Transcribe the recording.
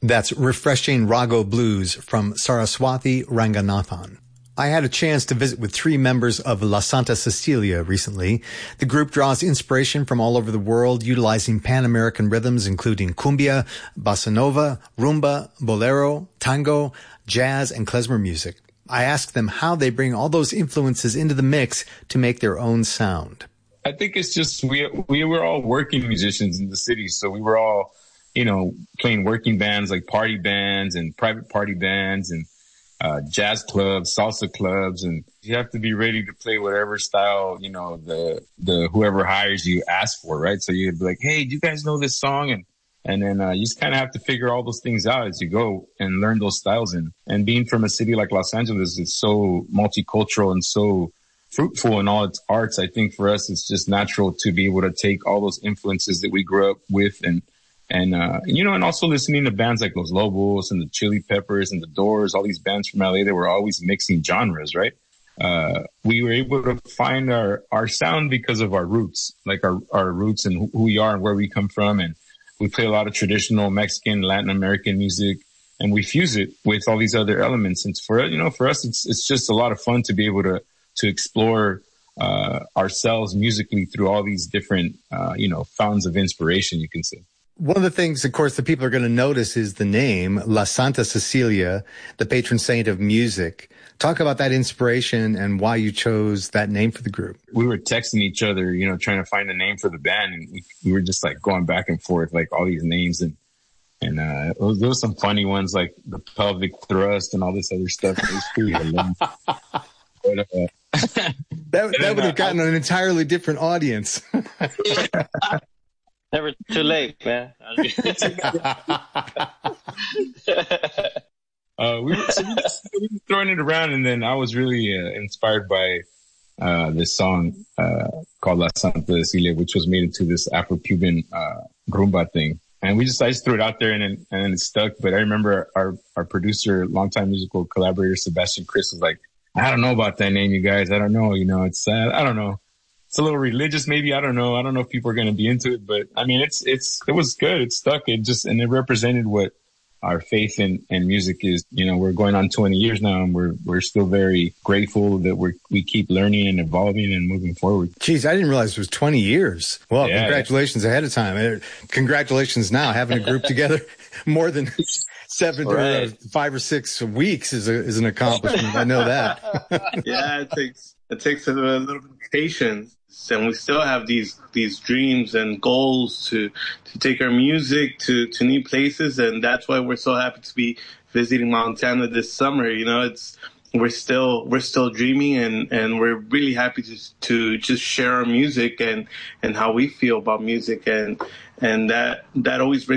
That's Refreshing Rago Blues from Saraswati Ranganathan. I had a chance to visit with 3 members of La Santa Cecilia recently. The group draws inspiration from all over the world, utilizing Pan-American rhythms, including cumbia, bossa nova, rumba, bolero, tango, jazz, and klezmer music. I asked them how they bring all those influences into the mix to make their own sound. I think it's just we were all working musicians in the city, so we were all, playing working bands like party bands and private party bands and jazz clubs, salsa clubs, and you have to be ready to play whatever style, the whoever hires you ask for, right? So you'd be like, hey, do you guys know this song? And then you just kind of have to figure all those things out as you go and learn those styles. And being from a city like Los Angeles, it's so multicultural and so fruitful in all its arts. I think for us, it's just natural to be able to take all those influences that we grew up with and also listening to bands like Los Lobos and the Chili Peppers and the Doors, all these bands from LA that were always mixing genres, right? We were able to find our sound because of our roots, like our roots and who we are and where we come from. And we play a lot of traditional Mexican, Latin American music, and we fuse it with all these other elements. And for us, it's just a lot of fun to be able to explore ourselves musically through all these different, fountains of inspiration, you can say. One of the things, of course, that people are going to notice is the name, La Santa Cecilia, the patron saint of music. Talk about that inspiration and why you chose that name for the group. We were texting each other, trying to find a name for the band, and we were just like going back and forth, like all these names, and there was some funny ones like the pelvic thrust and all this other stuff. It was pretty hilarious. That would have gotten an entirely different audience. Never too late, man. We were throwing it around, and then I was really inspired by this song called La Santa Cecilia, which was made into this Afro-Cuban rumba thing. And I just threw it out there, and then it stuck. But I remember our producer, longtime musical collaborator, Sebastian Chris, was like, I don't know about that name, you guys. I don't know. It's sad. I don't know. It's a little religious, maybe. I don't know. I don't know if people are going to be into it, but I mean, it was good. It stuck. And it represented what our faith in music is. We're going on 20 years now, and we're still very grateful that we keep learning and evolving and moving forward. Geez, I didn't realize it was 20 years. Well, yeah, congratulations ahead of time. Congratulations now. Having a group together more than 5 or 6 weeks is an accomplishment. I know that. Yeah, it takes a little bit of patience. And we still have these dreams and goals to take our music to new places, and that's why we're so happy to be visiting Montana this summer. We're still dreaming, and we're really happy to just share our music and how we feel about music, and that always brings